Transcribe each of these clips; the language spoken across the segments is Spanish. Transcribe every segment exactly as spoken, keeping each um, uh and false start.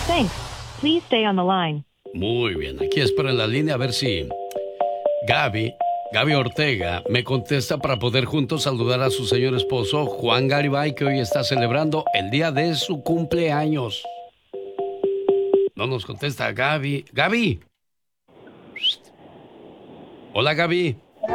Thanks. Please stay on the line. Muy bien, aquí espero en la línea a ver si Gaby, Gaby Ortega, me contesta para poder juntos saludar a su señor esposo, Juan Garibay, que hoy está celebrando el día de su cumpleaños. No nos contesta Gaby. Gaby. Hola, Gaby.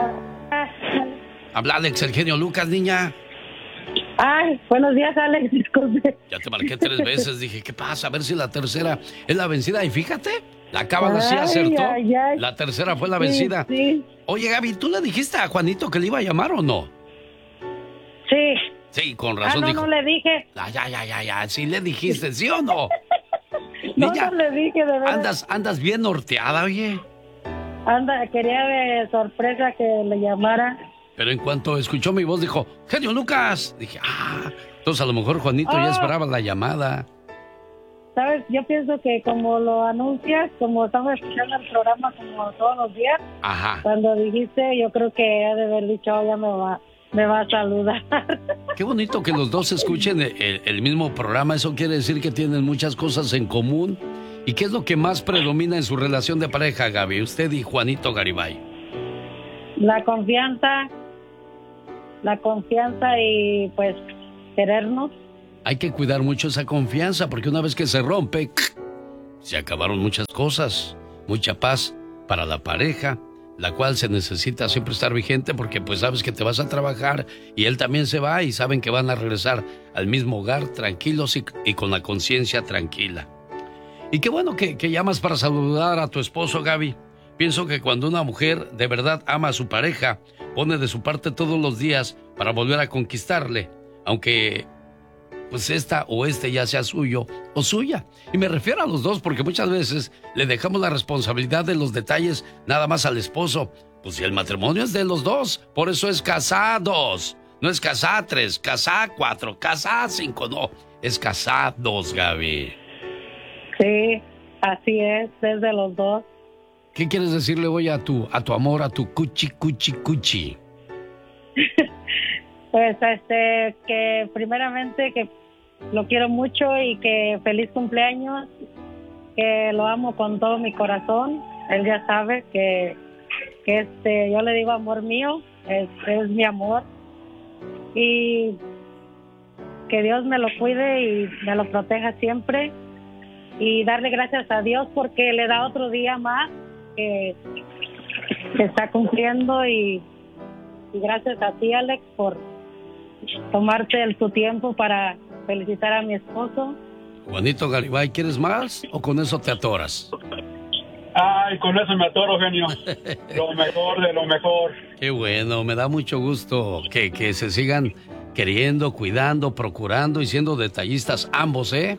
Habla Alex, el genio Lucas, niña. Ay, buenos días, Alex, disculpe. Ya te marqué tres veces, dije, ¿qué pasa? A ver si la tercera es la vencida. Y fíjate, la cábala sí acertó. Ay, ay. La tercera fue la vencida. Sí, sí. Oye, Gaby, ¿tú le dijiste a Juanito que le iba a llamar o no? Sí. Sí, con razón. Ah, no, dijo. no le dije. Ya, ya, ya, ya, ya, sí le dijiste, ¿sí o no? No, Niña, no le dije, de verdad. Andas, andas bien norteada, oye. Anda, quería de sorpresa que le llamara. Pero en cuanto escuchó mi voz, dijo, genio Lucas. Dije, ah, entonces a lo mejor Juanito oh. ya esperaba la llamada. ¿Sabes? Yo pienso que como lo anuncias, como estamos escuchando el programa como todos los días, ajá. Cuando dijiste, yo creo que ha de haber dicho, oh, ya me va, me va a saludar. Qué bonito que los dos escuchen el, el mismo programa. Eso quiere decir que tienen muchas cosas en común. ¿Y qué es lo que más predomina en su relación de pareja, Gaby? Usted y Juanito Garibay. La confianza, la confianza y pues querernos. Hay que cuidar mucho esa confianza porque una vez que se rompe, se acabaron muchas cosas. Mucha paz para la pareja, la cual se necesita siempre estar vigente porque pues sabes que te vas a trabajar y él también se va y saben que van a regresar al mismo hogar tranquilos y, y con la conciencia tranquila. Y qué bueno que, que llamas para saludar a tu esposo, Gaby. Pienso que cuando una mujer de verdad ama a su pareja, pone de su parte todos los días para volver a conquistarle, aunque pues esta o este ya sea suyo o suya. Y me refiero a los dos porque muchas veces le dejamos la responsabilidad de los detalles nada más al esposo. Pues si el matrimonio es de los dos, por eso es casados. No es casá tres, casá cuatro, casá cinco, no. Es casados, Gaby. Sí, así es, es de los dos. ¿Qué quieres decirle hoy a tu, a tu amor, a tu cuchi, cuchi, cuchi? Pues, este, que primeramente que lo quiero mucho y que feliz cumpleaños, que lo amo con todo mi corazón. Él ya sabe que, que este, yo le digo amor mío, es, es mi amor. Y que Dios me lo cuide y me lo proteja siempre. Y darle gracias a Dios porque le da otro día más que, que está cumpliendo y, y gracias a ti, Alex, por tomarte el, tu tiempo para felicitar a mi esposo. Juanito Garibay, ¿quieres más o con eso te atoras? Ay, con eso me atoro, genio. Lo mejor de lo mejor. Qué bueno, me da mucho gusto que, que se sigan queriendo, cuidando, procurando y siendo detallistas ambos, ¿eh?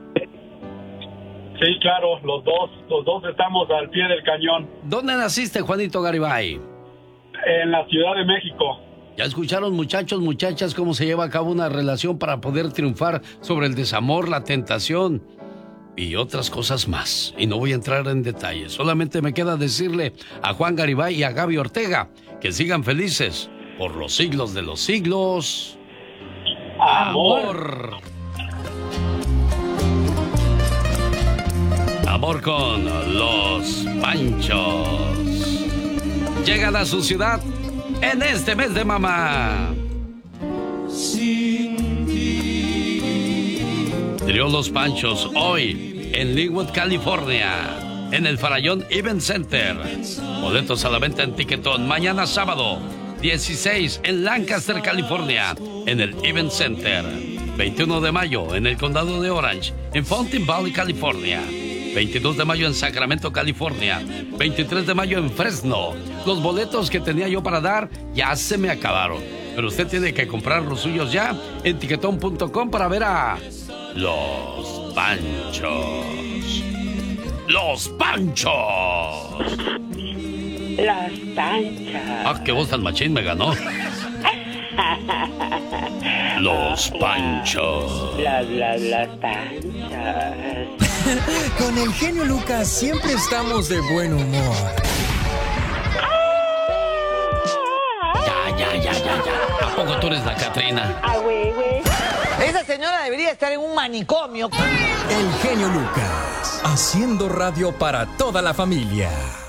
Sí, claro, los dos, los dos estamos al pie del cañón. ¿Dónde naciste, Juanito Garibay? En la Ciudad de México. ¿Ya escucharon, muchachos, muchachas, cómo se lleva a cabo una relación para poder triunfar sobre el desamor, la tentación y otras cosas más? Y no voy a entrar en detalles, solamente me queda decirle a Juan Garibay y a Gaby Ortega que sigan felices por los siglos de los siglos. Amor. Amor con los Panchos. Llegan a su ciudad en este mes de mamá. Sin ti. Trío Los Panchos hoy en Linwood, California, en el Farallón Event Center. Boletos a la venta en Tiquetón. Mañana sábado dieciséis en Lancaster, California, en el Event Center. veintiuno de mayo en el Condado de Orange, en Fountain Valley, California. veintidós de mayo en Sacramento, California. veintitrés de mayo en Fresno. Los boletos que tenía yo para dar ya se me acabaron. Pero usted tiene que comprar los suyos ya en tiquetón punto com para ver a Los Panchos. ¡Los Panchos! Los Panchos. Ah, qué voz tan machín me ganó. Los Panchos. Los, los, los Panchos. Con el genio Lucas siempre estamos de buen humor. Ya, ya, ya, ya, ya. ¿A poco tú eres la Catrina? Ah, güey, güey. Esa señora debería estar en un manicomio. El genio Lucas, haciendo radio para toda la familia.